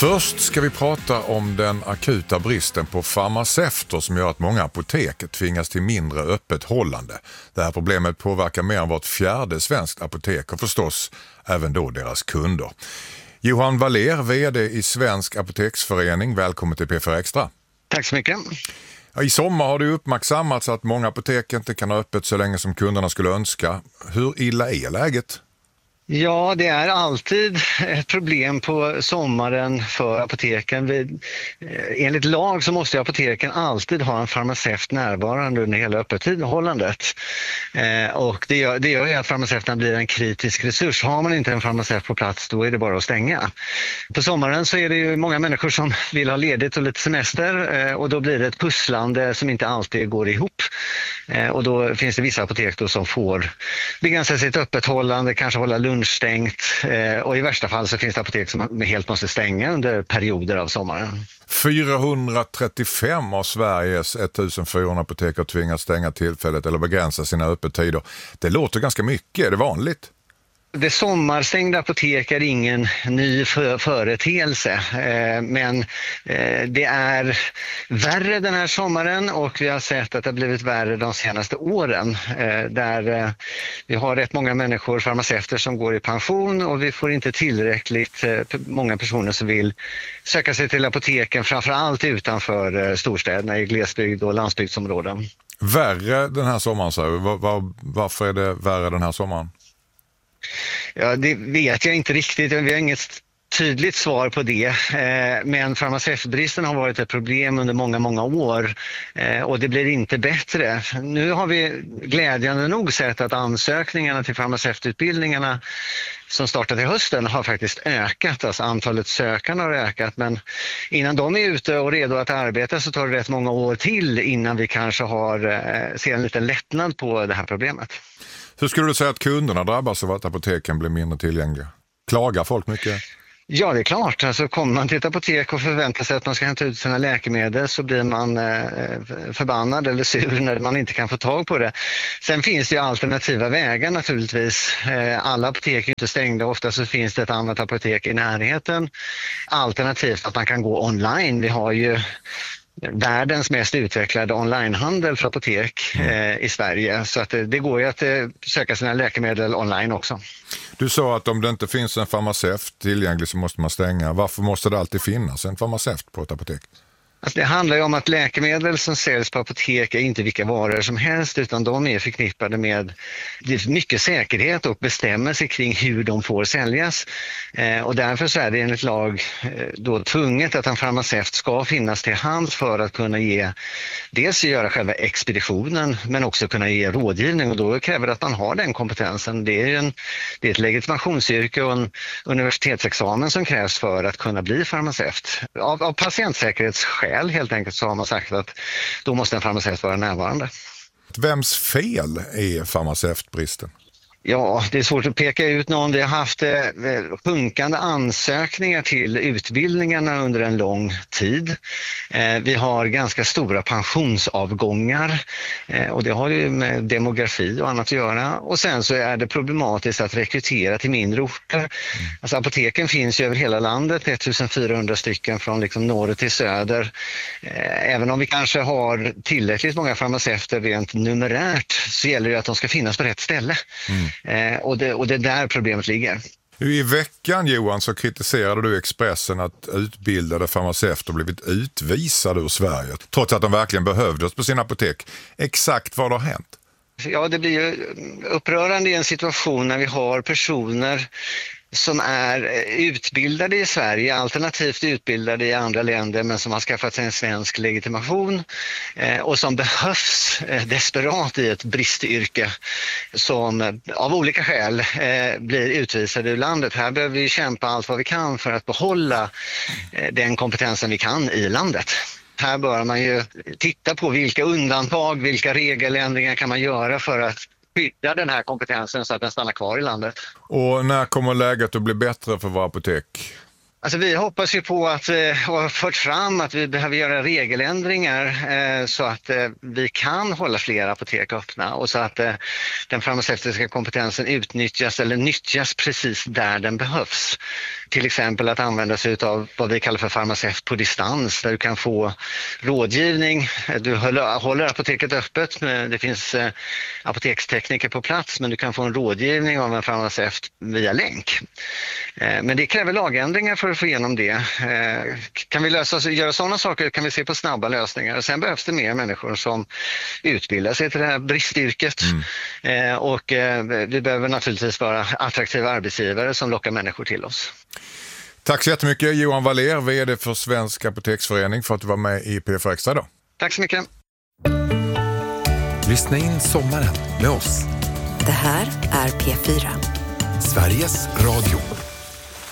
Först ska vi prata om den akuta bristen på farmaceuter som gör att många apotek tvingas till mindre öppethållande. Det här problemet påverkar mer än vart fjärde svenskt apotek och förstås även då deras kunder. Johan Waller, vd i Svensk Apoteksförening, välkommen till P4 Extra. Tack så mycket. I sommar har det uppmärksammats att många apotek inte kan ha öppet så länge som kunderna skulle önska. Hur illa är läget? Ja, det är alltid ett problem på sommaren för apoteken. Enligt lag så måste apoteken alltid ha en farmaceut närvarande under hela öppethållandet. Och det gör ju att farmaceuterna blir en kritisk resurs. Har man inte en farmaceut på plats, då är det bara att stänga. På sommaren så är det ju många människor som vill ha ledigt och lite semester och då blir det ett pusslande som inte alltid går ihop. Och då finns det vissa apotek då som får begränsa sitt öppethållande, kanske hålla lunchstängt och i värsta fall så finns det apotek som helt måste stänga under perioder av sommaren. 435 av Sveriges 1400 apotek har tvingats stänga tillfället eller begränsa sina öppettider. Det låter ganska mycket, är det vanligt? Det sommarstängda apotek är ingen ny företeelse, men det är värre den här sommaren och vi har sett att det har blivit värre de senaste åren. Där vi har rätt många människor, farmaceuter, som går i pension och vi får inte tillräckligt många personer som vill söka sig till apoteken, framförallt utanför storstäderna i glesbygd och landsbygdsområden. Värre den här sommaren, så varför är det värre den här sommaren? Ja, det vet jag inte riktigt. Vi har inget tydligt svar på det. Men farmaceutbristen har varit ett problem under många år och det blir inte bättre. Nu har vi glädjande nog sett att ansökningarna till farmaceututbildningarna som startade i hösten har faktiskt ökat. Alltså antalet sökande har ökat, men innan de är ute och redo att arbeta så tar det rätt många år till innan vi kanske ser en liten lättnad på det här problemet. Hur skulle du säga att kunderna drabbas av att apoteken blir mindre tillgängliga? Klagar folk mycket? Ja, det är klart. Alltså, kommer man till ett apotek och förväntar sig att man ska hämta ut sina läkemedel så blir man förbannad eller sur när man inte kan få tag på det. Sen finns det ju alternativa vägar naturligtvis. Alla apotek är inte stängda, ofta så finns det ett annat apotek i närheten. Alternativt att man kan gå online. Vi har ju världens mest utvecklade onlinehandel för apotek i Sverige. Så att det går ju att söka sina läkemedel online också. Du sa att om det inte finns en farmaceut tillgänglig så måste man stänga. Varför måste det alltid finnas en farmaceut på ett apotek? Alltså det handlar ju om att läkemedel som säljs på apotek är inte vilka varor som helst utan de är förknippade med mycket säkerhet och bestämmelser kring hur de får säljas. Och därför så är det enligt lag då tvunget att en farmaceut ska finnas till hands för att kunna dels göra själva expeditionen men också kunna ge rådgivning och då kräver det att man har den kompetensen. Det är ett legitimationsyrke och en universitetsexamen som krävs för att kunna bli farmaceut. Av patientsäkerhetsskäl helt enkelt så har man sagt att då måste en farmaceut vara närvarande. Vems fel är farmaceutbristen? Ja, det är svårt att peka ut någon. Vi har haft sjunkande ansökningar till utbildningarna under en lång tid. Vi har ganska stora pensionsavgångar och det har ju med demografi och annat att göra. Och sen så är det problematiskt att rekrytera till mindre orter. Alltså apoteken finns ju över hela landet, 1400 stycken från liksom norr till söder. Även om vi kanske har tillräckligt många farmaceuter rent numerärt så gäller det att de ska finnas på rätt ställe. Och det är där problemet ligger. I veckan, Johan, så kritiserade du Expressen att utbildade farmaceuter blivit utvisade ur Sverige trots att de verkligen behövdes på sin apotek. Exakt vad har hänt? Ja, det blir ju upprörande i en situation när vi har personer som är utbildade i Sverige, alternativt utbildade i andra länder men som har skaffat sig en svensk legitimation och som behövs desperat i ett bristyrke som av olika skäl blir utvisade ur landet. Här behöver vi kämpa allt vad vi kan för att behålla den kompetensen vi kan i landet. Här bör man ju titta på vilka undantag, vilka regeländringar kan man göra för att skydda den här kompetensen så att den stannar kvar i landet. Och när kommer läget att bli bättre för våra apotek? Alltså vi hoppas ju på att ha fört fram att vi behöver göra regeländringar så att vi kan hålla fler apotek öppna och så att den farmaceutiska kompetensen utnyttjas eller nyttjas precis där den behövs. Till exempel att använda sig av vad vi kallar för farmaceut på distans där du kan få rådgivning. Du håller apoteket öppet, det finns apotekstekniker på plats men du kan få en rådgivning av en farmaceut via länk. Men det kräver lagändringar för att få igenom det. Kan vi göra sådana saker kan vi se på snabba lösningar. Sen behövs det mer människor som utbildar sig till det här bristyrket. Och vi behöver naturligtvis vara attraktiva arbetsgivare som lockar människor till oss. Tack så jättemycket Johan Waller, vd för Svensk Apoteksförening, för att du var med i PFR Extra idag. Tack så mycket. Lyssna in sommaren med oss. Det här är P4. Sveriges Radio.